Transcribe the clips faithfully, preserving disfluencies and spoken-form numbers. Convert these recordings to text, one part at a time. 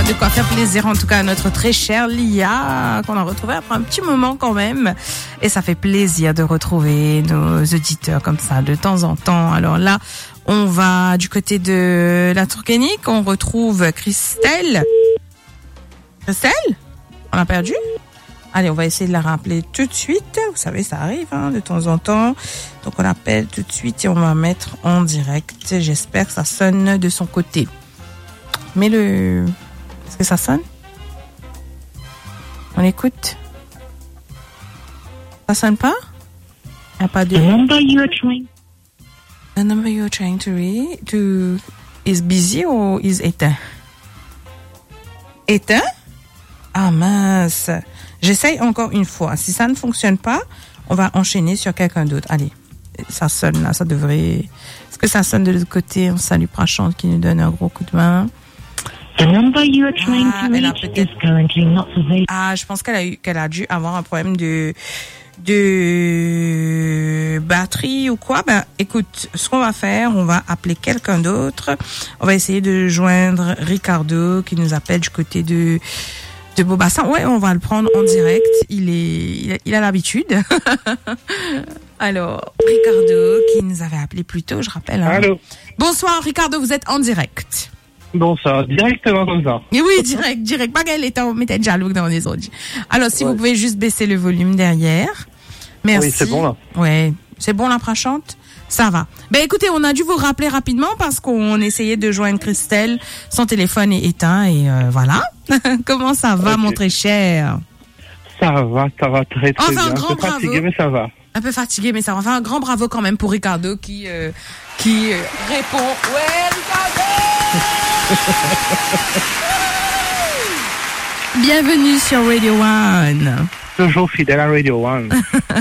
De quoi faire plaisir en tout cas à notre très chère Lia, qu'on a retrouvée après un petit moment quand même. Et ça fait plaisir de retrouver nos auditeurs comme ça de temps en temps. Alors là, on va du côté de la Tourcanique, on retrouve Christelle. Christelle ? On l'a perdu ? Allez, on va essayer de la rappeler tout de suite. Vous savez, ça arrive hein, de temps en temps. Donc on l'appelle tout de suite et on va mettre en direct. J'espère que ça sonne de son côté. Mais le... Est-ce que ça sonne? On écoute? Ça sonne pas? Il n'y a pas de... The number you are trying... The number you are trying to read to... is busy or is éteint? Éteint? Ah mince! J'essaye encore une fois. Si ça ne fonctionne pas, on va enchaîner sur quelqu'un d'autre. Allez, ça sonne là, ça devrait... Est-ce que ça sonne de l'autre côté? On salue Prachante qui nous donne un gros coup de main. The number you are trying Ah, to elle a reach is peut-être- currently not available. Ah, je pense qu'elle a eu, qu'elle a dû avoir un problème de, de batterie ou quoi. Ben, écoute, ce qu'on va faire, on va appeler quelqu'un d'autre. On va essayer de joindre Ricardo qui nous appelle du côté de, de Beaubassin. Ouais, on va le prendre en direct. Il est, il a, il a l'habitude. Alors, Ricardo qui nous avait appelé plus tôt, je rappelle. Hein. Allô. Bonsoir, Ricardo, vous êtes en direct. Bon, ça, directement comme ça. Et oui, direct, direct. Pas qu'elle était, on mettait jaloux dans les autres. Alors, si Ouais. vous pouvez juste baisser le volume derrière. Merci. Oui, c'est bon, là. Ouais. C'est bon, la Prachante? Ça va. Ben, écoutez, on a dû vous rappeler rapidement parce qu'on essayait de joindre Christelle. Son téléphone est éteint et euh, voilà. Comment ça va, Ok. mon très cher? Ça va, ça va très très Enfin, un bien. grand Un peu fatigué, bravo. mais ça va. Un peu fatigué, mais ça va. Enfin, un grand bravo quand même pour Ricardo qui, euh, qui euh, répond. Ouais, Ricardo! Bienvenue sur Radio One. Toujours fidèle à Radio One.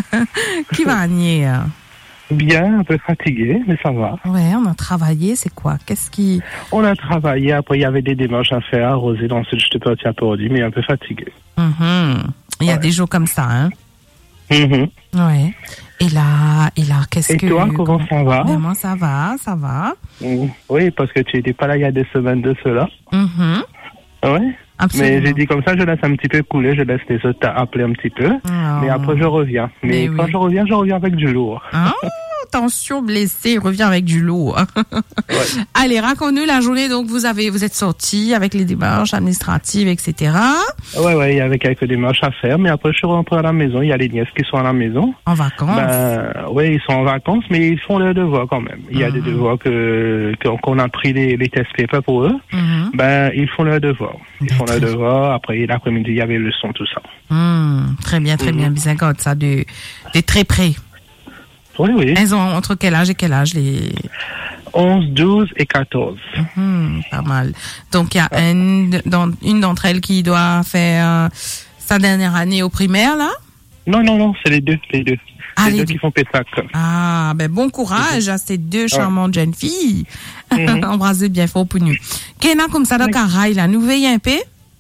Qui va venir? Bien, un peu fatigué, mais ça va. Ouais, on a travaillé, c'est quoi? Qu'est-ce qui... On a travaillé, après il y avait des démarches à faire, arroser, dans ce j'étais parti à Pordy, mais un peu fatigué. Mhm. Il y a Ouais. des jours comme ça, hein? Mhm. Ouais. Et là, et là, qu'est-ce Et que... toi, comment ça va? Ben, moi, ça va, ça va. Mhm. Oui, parce que tu n'étais pas là il y a des semaines de cela. Mhm. Ouais. Absolument. Mais j'ai dit comme ça, je laisse un petit peu couler, je laisse les autres appeler un petit peu. Oh. Mais après, je reviens. Mais, Mais quand oui. je reviens, je reviens avec du lourd. Hein? Attention, blessé, revient avec du lourd. Ouais. Allez, raconte-nous la journée. Donc, vous avez, vous êtes sortis avec les démarches administratives, et cetera. Ouais, ouais, il y avait quelques démarches à faire, mais après je suis rentré à la maison, il y a les nièces qui sont à la maison. En vacances. Ben, ouais, ils sont en vacances, mais ils font leurs devoirs quand même. Il y a des devoirs que, que- qu'on a pris les, les tests papers pour eux. Mhm. Ben, ils font leurs devoirs. Ils font leurs D'accord. devoirs. Après, l'après-midi, il y avait le son, tout ça. Hmm, très bien, très bien. Bien, quand ça, de, de très près. Oui, oui. Elles ont entre quel âge et quel âge, les... onze, douze et quatorze. Hmm, pas mal. Donc, il y a une, dans, une d'entre elles qui doit faire euh, sa dernière année au primaire, là. Non, non, non, c'est les deux, les deux. Ah, les les deux deux. qui font Pessac. Ah, ben bon courage à ces deux charmantes jeunes filles. Mhm. Embrassez bien fort pour nous. Kena, comme ça, dans le caraï, là, nous veillons un peu.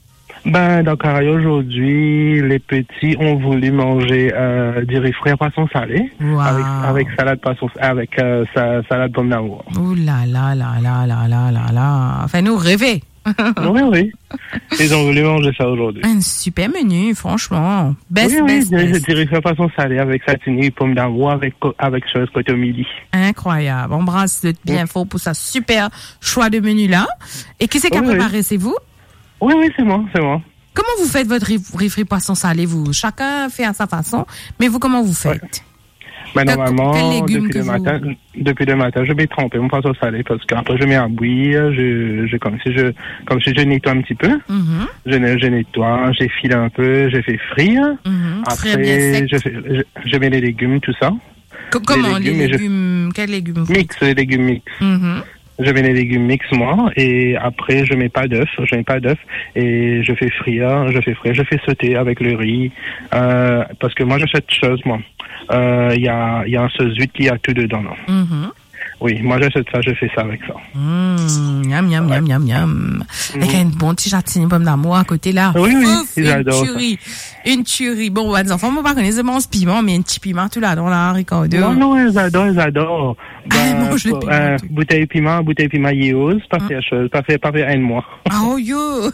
Ben, dans Caraï, aujourd'hui, les petits ont voulu manger euh, du riz frais à poisson salé. Wow. Avec, avec salade poisson, avec euh, sa, salade pomme d'amour. Ouh là là là là là là là là. Enfin, nous rêver. Oui, oui. Ils ont voulu manger ça aujourd'hui. Un super menu, franchement. Best, oui, oui, best, du best. du riz frais à poisson salé avec satini, pomme d'amour, avec, co- avec chose côté au midi. Incroyable. Embrasse le bien fort pour ça super choix de menu là. Et qui c'est qui a Oui, oui. préparé? C'est vous? Oui, oui, c'est moi, c'est moi. Comment vous faites votre riz, riz frit poisson salé, vous? Chacun fait à sa façon. Mais vous, comment vous faites? Mais Quel- normalement, quel légume depuis que le, vous- matin, depuis le matin, je vais tremper mon poisson salé parce qu'après je mets à bouillir, je, je, comme si je, comme si je nettoie un petit peu. Mhm, Je, ne- je nettoie, j'effile un peu, je fais frire. mhm. Frire bien Après, sec. je, fais, je, je mets les légumes, tout ça. Co- Comment les légumes, mais je- légumes? Quels légumes? vous- Mix, les légumes mix. Mhm. Je mets les légumes mix moi et après je mets pas d'œuf, je mets pas d'œuf et je fais frire, je fais frire, je fais sauter avec le riz euh, parce que moi j'ai cette chose moi. Il euh, y a il y a un sauce huître qui a tout dedans là. Mhm. Oui, moi j'achète ça, je fais ça avec ça. Mmh, miam, miam, miam, miam, miam. Avec un bon petit châtiment pomme d'amour à côté là. Oui, oui, Ouf, j'adore une tuerie. Une tuerie. Bon, les enfants, moi, pas connaître ce piment, mais un petit piment tout là, dans la Ricardo. Non, non, ils adorent, ils adorent. Ah, Ben, mange le pour, piment, euh, tout. bouteille piment, bouteille piment Yeos, pas faire chose, pas faire, pas faire un mois. Ah, oh, yo.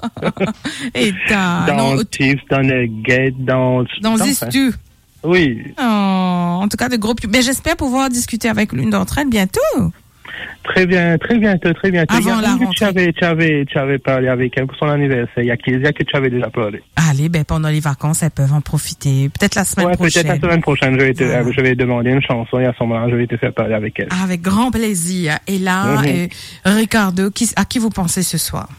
Et t'as, Dans non, Tiff, dans Nugget, dans... dans ça. Zistu. Oui, Oh, en tout cas, de gros pubs. Mais j'espère pouvoir discuter avec l'une d'entre elles bientôt. très bien, très bientôt, très bientôt. Avant Il y a la une que rentrée. tu avais, tu avais, tu avais parlé avec elle pour son anniversaire. Il y a Kézia que tu avais déjà parlé. Allez, ben, pendant les vacances, elles peuvent en profiter. Peut-être la semaine Ouais, prochaine. peut-être la semaine prochaine, je vais te, Voilà. euh, je vais demander une chanson et à ce moment-là, je vais te faire parler avec elle. Avec grand plaisir. Et là, Mhm. euh, Ricardo, qui, à qui vous pensez ce soir?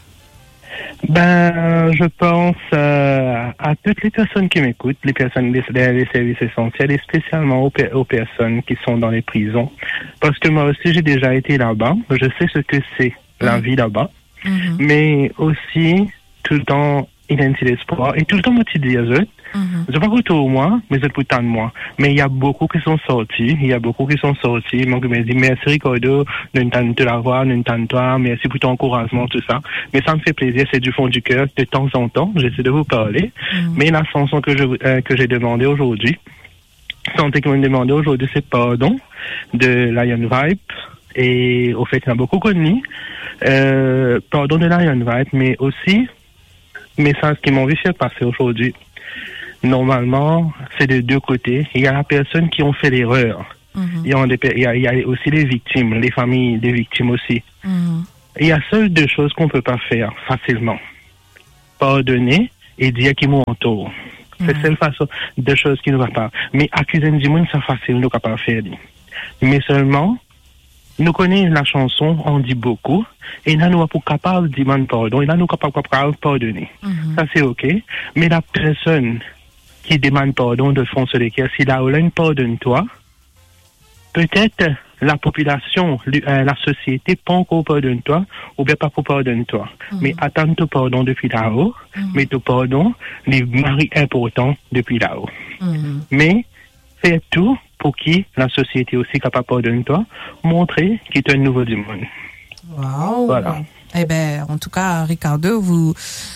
Ben, je pense euh, à toutes les personnes qui m'écoutent, les personnes des, des services essentiels et spécialement aux, pe- aux personnes qui sont dans les prisons. Parce que moi aussi, j'ai déjà été là-bas. Je sais ce que c'est la vie là-bas. Mhm, Mais aussi, tout le temps, identité d'espoir et tout le temps, moi, tu dis à eux, mhm. je ne sais pas pour moi, mais c'est pour tant de moi. Mais il y a beaucoup qui sont sortis, il y a beaucoup qui sont sortis. Moi, je me dis, merci Ricardo, de ne te l'avoir, de ne toi, merci pour ton encouragement, tout ça. Mais ça me fait plaisir, c'est du fond du cœur, de temps en temps, j'essaie de vous parler. Mhm. Mais la chanson que je, euh, que j'ai demandé aujourd'hui, chanson que vous me demandez aujourd'hui, c'est Pardon, de Lion Vibe. Et au fait, il y en a beaucoup connu. Euh, Pardon de Lion Vibe, mais aussi, message qui m'ont vu faire passer aujourd'hui. Normalement, c'est de deux côtés. Il y a la personne qui ont fait l'erreur. Mhm. Il y a, des pe- il y a, il y a aussi les victimes, les familles des victimes aussi. Mhm. Il y a seules deux choses qu'on peut pas faire facilement. Pardonner et dire qu'ils m'ont entouré. C'est la seule façon, deux choses qui ne vont pas. Mais accuser du monde, c'est facile, nous ne pouvons pas faire. Mais seulement, nous connaissons la chanson, on dit beaucoup, et là, nous sommes pas capables de demander pardon, et là, nous sommes pas capables de pardonner. Mhm. Ça, c'est OK. Mais la personne qui demande pardon de fond sur les cœurs, si la Hollande pardonne-toi, peut-être la population, lui- euh, la société, pas encore pardonne-toi, ou bien pas pour pardonne-toi. Mais attends ton pardon depuis là-haut, mais ton pardon, les maris importants depuis là-haut. Mhm. Mais fais tout pour que la société aussi capable de pardonner-toi, montrer qu'il est un nouveau du monde. Wow. Voilà. Eh ben, en tout cas, Ricardo, vous,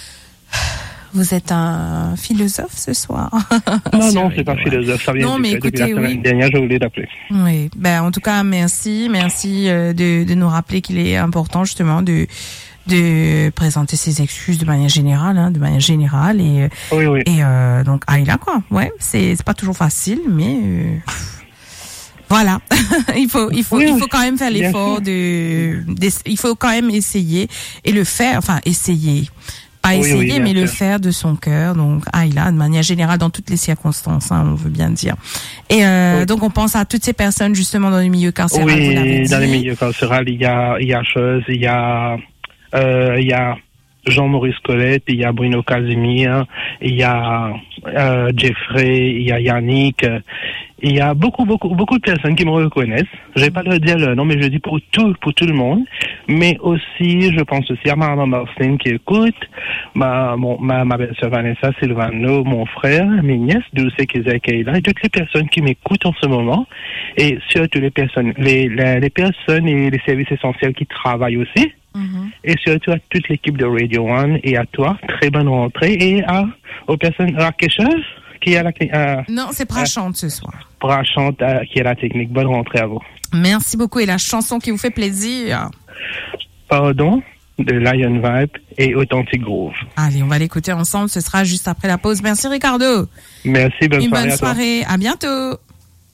vous êtes un philosophe ce soir. Non, Sur non, les c'est pas doigts. philosophe, ça vient Non, du mais fait. Depuis la écoutez, semaine oui. dernière, je voulais t'appeler. Oui. Ben, en tout cas, merci, merci euh, de, de nous rappeler qu'il est important justement de de présenter ses excuses de manière générale, hein, de manière générale et euh, Oui, oui. et euh, donc Aïla quoi. Ouais, c'est c'est pas toujours facile, mais euh, voilà, il faut il faut Oui, il faut quand même faire bien l'effort sûr. de, d'ess- il faut quand même essayer et le faire, enfin essayer. Pas Oui, oui, essayer, bien mais le sûr. faire de son cœur. Donc, Aïla, de manière générale, dans toutes les circonstances, hein, on veut bien dire. Et euh, Oui. donc, on pense à toutes ces personnes justement dans le milieu carcéral. vous l'avez Oui, dans dit. les milieux carcérales, il y a, il y a chose, il y a, euh, il y a Jean-Maurice Colette, il y a Bruno Casimir, il y a euh, Jeffrey, il y a Yannick, euh, il y a beaucoup, beaucoup, beaucoup de personnes qui me reconnaissent. Je vais pas leur dire leur nom, mais je dis pour tout, pour tout le monde. Mais aussi, je pense aussi à ma maman Marceline qui écoute, ma, mon, ma, ma belle-sœur Vanessa Silvano, mon frère, mes nièces, Dulce Kizek qui est là, et toutes les personnes qui m'écoutent en ce moment, et surtout les personnes, les, les, les personnes et les services essentiels qui travaillent aussi. Mhm. Et surtout à toute l'équipe de Radio One et à toi, très bonne rentrée. Et à, aux personnes, à Kesha, qui est à la, à, Non, c'est Prachante ce soir. Prachante, à- qui est à la technique. Bonne rentrée à vous. Merci beaucoup. Et la chanson qui vous fait plaisir. Pardon, de Lion Vibe et Authentic Groove. Allez, on va l'écouter ensemble. Ce sera juste après la pause. Merci Ricardo. Merci, bonne Une soirée bonne à toi. soirée. À bientôt.